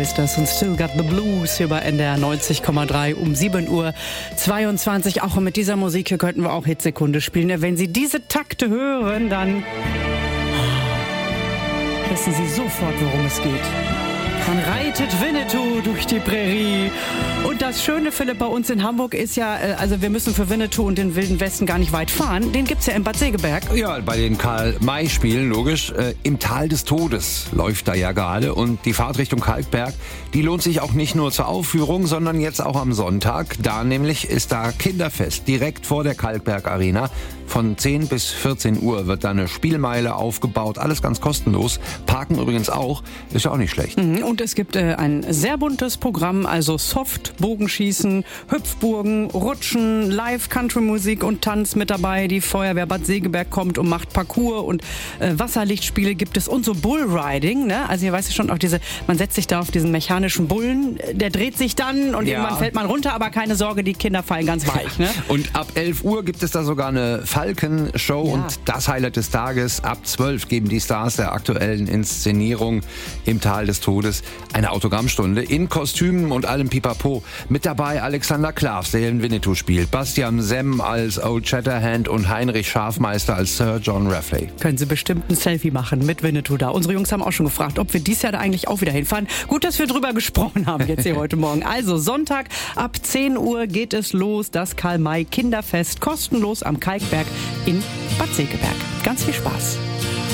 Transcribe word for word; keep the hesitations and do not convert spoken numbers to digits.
heißt das und Still Got the Blues hier bei N D R neunzig Komma drei um sieben Uhr zweiundzwanzig. Auch mit dieser Musik hier könnten wir auch Hitsekunde spielen. Ja, wenn Sie diese Takte hören, dann wissen Sie sofort, worum es geht. Dann reitet Winnetou durch die Prärie. Und das Schöne, Philipp, bei uns in Hamburg ist ja, also wir müssen für Winnetou und den Wilden Westen gar nicht weit fahren. Den gibt's ja in Bad Segeberg. Ja, bei den Karl-May-Spielen, logisch. Äh, Im Tal des Todes läuft da ja gerade. Und die Fahrt Richtung Kalkberg, die lohnt sich auch nicht nur zur Aufführung, sondern jetzt auch am Sonntag. Da nämlich ist da Kinderfest, direkt vor der Kalkberg Arena. Von zehn bis vierzehn Uhr wird da eine Spielmeile aufgebaut. Alles ganz kostenlos. Parken übrigens auch. Ist ja auch nicht schlecht. Und es gibt äh, ein sehr buntes Programm, also Soft, Bogenschießen, Hüpfburgen, Rutschen, Live-Country-Musik und Tanz mit dabei. Die Feuerwehr Bad Segeberg kommt und macht Parcours und äh, Wasserlichtspiele gibt es und so Bullriding. Ne? Also hier weißt du schon, auch diese, man setzt sich da auf diesen mechanischen Bullen, der dreht sich dann und ja. Irgendwann fällt man runter, aber keine Sorge, die Kinder fallen ganz weich. Ne? Und ab elf Uhr gibt es da sogar eine Falken-Show ja. Und das Highlight des Tages, ab zwölf geben die Stars der aktuellen Inszenierung im Tal des Todes eine Autogrammstunde in Kostümen und allem Pipapo. Mit dabei Alexander Klavs, der in Winnetou spielt, Bastian Semm als Old Shatterhand und Heinrich Schafmeister als Sir John Rafferty. Können Sie bestimmt ein Selfie machen mit Winnetou da. Unsere Jungs haben auch schon gefragt, ob wir dies Jahr da eigentlich auch wieder hinfahren. Gut, dass wir drüber gesprochen haben jetzt hier heute Morgen. Also Sonntag ab zehn Uhr geht es los, das Karl-May Kinderfest, kostenlos am Kalkberg in Bad Segeberg. Ganz viel Spaß.